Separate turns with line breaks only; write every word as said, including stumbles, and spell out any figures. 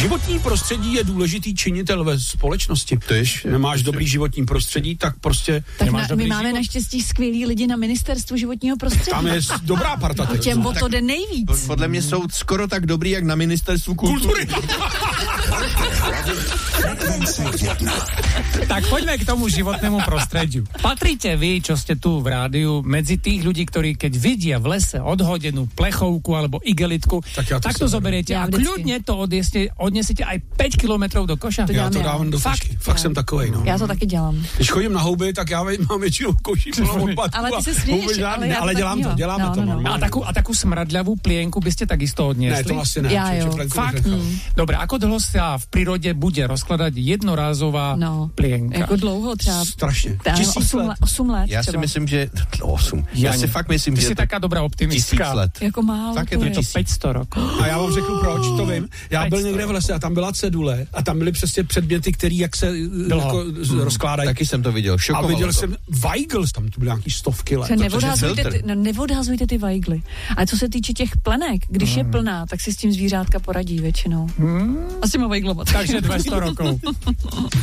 Životní prostředí je důležitý činitel ve společnosti.
Tež,
Nemáš
tež.
dobrý životní prostředí, tak prostě
Tak
nemáš
na,
dobrý
my máme
život.
naštěstí skvělý lidi na ministerstvu životního prostředí.
Tam je dobrá parta. teď.
Těm o to
tak-
jde nejvíc.
Podle mě jsou skoro tak dobrý, jak na ministerstvu kultury.
Tak poďme k tomu životnému prostrediu. Patríte vy, čo ste tu v rádiu, medzi tých ľudí, ktorí keď vidia v lese odhodenú plechovku alebo igelitku,
Tak ja to
tak to
seberem.
zoberiete
Ja
a
vždycky.
kľudne to odniesiete, odniesiete aj päť kilometrov do koša.
To
Já
dělám
to
já.
dávám do
Fakt?
tašky. Fakt jsem takovej, no.
Já to taky dělám.
Když chodím na houby, tak já mám většinou koší plnou odpadku.
Ale ty
a
se směješ,
houby žádný,
ale já to
ale
tak
dělám to,
dělám.
děláme
No,
to.
no, no.
normálně.
A takú, a takú smradľavú plienku by ste takisto odniesli?
Ne, to asi ne.
Já jo.
Čeplenku bych
Fakt?
nechal.
Dobre, ako dlho sa v prírode bude rozkladať jednorázová
No,
plienka?
jako dlouho třeba.
Strašně.
Já nevím,
Tisíc
osm
let.
let. osm let
Já si
třeba.
myslím, že... osm. Já si fakt myslím,
Ty
že
si
to
taká dobrá
tisíc
optimistka.
let.
Jako málo
Tak je
to
to
je.
Je to päťsto rokov.
A já vám řeknu proč, to vím. Já byl
päťsto.
někde v lese a tam byla cedule a tam byly přesně předměty, které jak se jako, z- rozkládají.
Taky jsem to viděl.
A
Šokovalo
viděl
to.
jsem Weigl, tam to byly nějaký stovky let.
Se neodhazujte,
filtr.
ty, no, neodhazujte ty vajgly. A co se týče těch plenek, když
Hmm.
je plná, tak si s tím zvířátka poradí většinou. A s těma vajglama.
Takže dvesto rokov.